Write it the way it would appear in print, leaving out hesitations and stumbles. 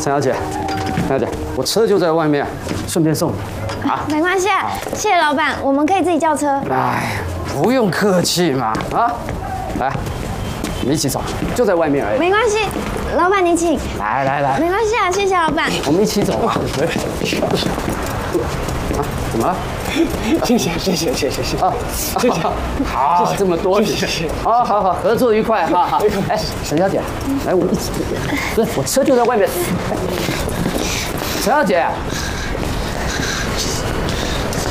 陈小姐，陈小姐，我车就在外面，顺便送你。啊， 没关系啊，谢谢老板，我们可以自己叫车。 哎，不用客气嘛，啊，来，我们一起走，就在外面而已。 没关系，老板你请。 来来来， 没关系啊，谢谢老板。 我们一起走嘛。啊，怎么了？ 谢谢啊，谢谢，好，这么多谢，好，合作愉快，好，哎，沈小姐，来，我们一起，不是，我车就在外面，陈小姐，